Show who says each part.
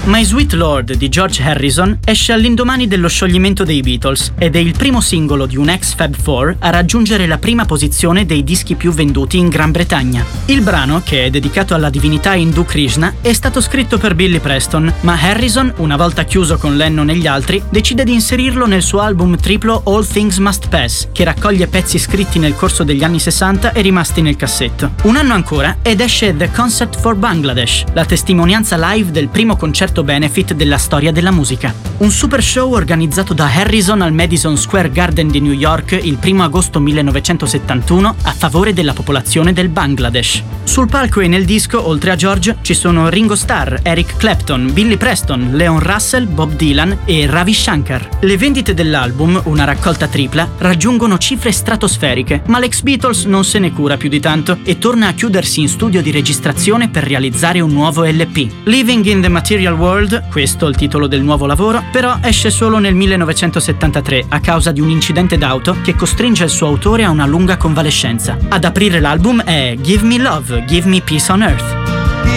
Speaker 1: My Sweet Lord di George Harrison esce all'indomani dello scioglimento dei Beatles ed è il primo singolo di un ex Fab Four a raggiungere la prima posizione dei dischi più venduti in Gran Bretagna. Il brano, che è dedicato alla divinità indù Krishna, è stato scritto per Billy Preston, ma Harrison, una volta chiuso con Lennon e gli altri, decide di inserirlo nel suo album triplo All Things Must Pass, che raccoglie pezzi scritti nel corso degli anni 60 e rimasti nel cassetto. Un anno ancora ed esce The Concert for Bangladesh, la testimonianza live del primo concerto benefit della storia della musica. Un super show organizzato da Harrison al Madison Square Garden di New York il 1 agosto 1971 a favore della popolazione del Bangladesh. Sul palco e nel disco, oltre a George, ci sono Ringo Starr, Eric Clapton, Billy Preston, Leon Russell, Bob Dylan e Ravi Shankar. Le vendite dell'album, una raccolta tripla, raggiungono cifre stratosferiche, ma l'ex Beatles non se ne cura più di tanto e torna a chiudersi in studio di registrazione per realizzare un nuovo LP. Living in the Material World, questo il titolo del nuovo lavoro, però esce solo nel 1973 a causa di un incidente d'auto che costringe il suo autore a una lunga convalescenza. Ad aprire l'album è Give Me Love, Give Me Peace on Earth.